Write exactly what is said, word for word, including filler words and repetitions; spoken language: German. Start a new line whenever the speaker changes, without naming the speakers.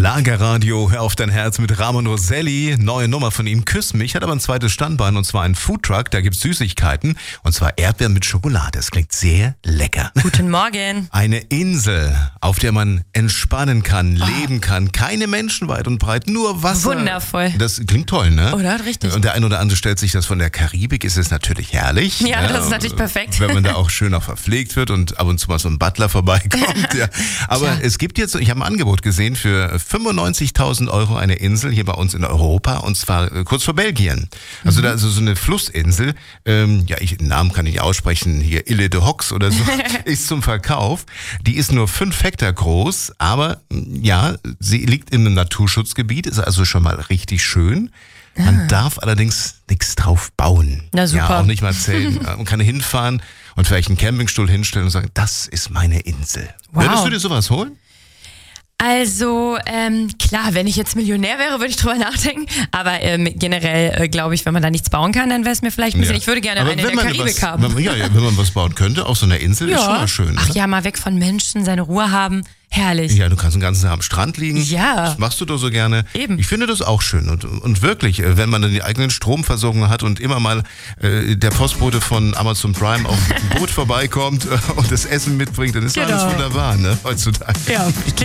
Schlagerradio, hör auf dein Herz mit Ramon Roselli. Neue Nummer von ihm, Küss mich, hat aber ein zweites Standbein und zwar ein Foodtruck. Da gibt's Süßigkeiten und zwar Erdbeeren mit Schokolade. Das klingt sehr lecker.
Guten Morgen.
Eine Insel, auf der man entspannen kann, oh. leben kann. Keine Menschen weit und breit, nur Wasser.
Wundervoll.
Das klingt toll, ne?
Oder? Richtig.
Und der ein oder andere stellt sich das von der Karibik, ist es natürlich herrlich.
Ja,
ne?
das ist natürlich perfekt.
Wenn man da auch schön auch verpflegt wird und ab und zu mal so ein Butler vorbeikommt. Ja. Aber
Klar.
es gibt jetzt, ich habe ein Angebot gesehen für fünfundneunzigtausend Euro eine Insel hier bei uns in Europa und zwar äh, kurz vor Belgien. Also mhm. da ist so eine Flussinsel, ähm, ja, ich, den Namen kann ich nicht aussprechen, hier Ile de Hox oder so, ist zum Verkauf. Die ist nur fünf Hektar groß, aber ja, sie liegt in einem Naturschutzgebiet, ist also schon mal richtig schön. Man ah. darf allerdings nichts drauf bauen.
Na super.
Ja, auch nicht mal zelten. Man kann hinfahren und vielleicht einen Campingstuhl hinstellen und sagen, das ist meine Insel.
Wow.
Würdest du dir sowas holen?
Also, ähm, klar, wenn ich jetzt Millionär wäre, würde ich drüber nachdenken. Aber ähm, generell äh, glaube ich, wenn man da nichts bauen kann, dann wäre es mir vielleicht ein bisschen, ja. ich würde gerne
Aber
eine in der Karibik
was,
haben.
Wenn man, ja, ja, wenn man was bauen könnte, auf so einer Insel,
ja.
ist schon mal schön.
Ach
ne?
ja, mal weg von Menschen, seine Ruhe haben. Herrlich.
Ja, du kannst den ganzen Tag am Strand liegen.
Ja.
Das machst du doch so gerne.
Eben.
Ich finde das auch schön. Und, und wirklich, wenn man dann die eigenen Stromversorgung hat und immer mal äh, der Postbote von Amazon Prime auf dem Boot vorbeikommt äh, und das Essen mitbringt, dann ist
genau.
alles wunderbar, ne, heutzutage.
Ja.